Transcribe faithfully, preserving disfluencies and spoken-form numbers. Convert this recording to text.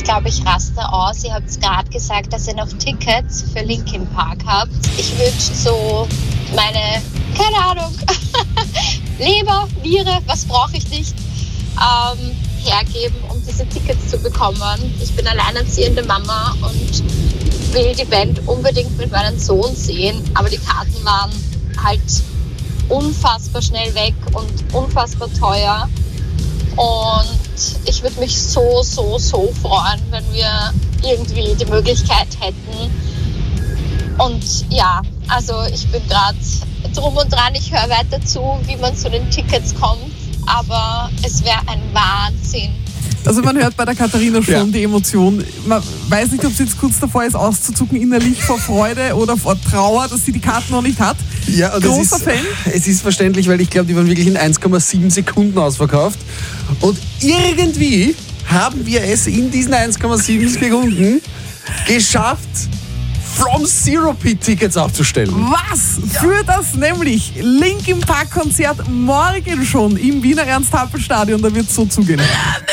glaube, ich raste aus. Ihr habt gerade gesagt, dass ihr noch Tickets für Linkin Park habt. Ich würde so meine, keine Ahnung, Leber, Niere, was brauche ich nicht, ähm, hergeben, um diese Tickets zu bekommen. Ich bin alleinerziehende Mama und will die Band unbedingt mit meinem Sohn sehen, aber die Karten waren halt unfassbar schnell weg und unfassbar teuer. Und ich würde mich so, so, so freuen, wenn wir irgendwie die Möglichkeit hätten. Und ja, also ich bin gerade drum und dran, ich höre weiter zu, wie man zu den Tickets kommt, aber es wäre ein Wahnsinn. Also man hört bei der Katharina schon Ja. die Emotion. Man weiß nicht, ob sie jetzt kurz davor ist, auszuzucken innerlich vor Freude oder vor Trauer, dass sie die Karten noch nicht hat. Ja, und Großer es ist, Fan. Es ist verständlich, weil ich glaube, die waren wirklich in eins Komma sieben Sekunden ausverkauft. Und irgendwie haben wir es in diesen eins Komma sieben Sekunden geschafft, From Zero Pit Tickets aufzustellen. Was? Für das nämlich Linkin Park Konzert morgen schon im Wiener Ernst-Happel-Stadion. Da wird es so zugehen.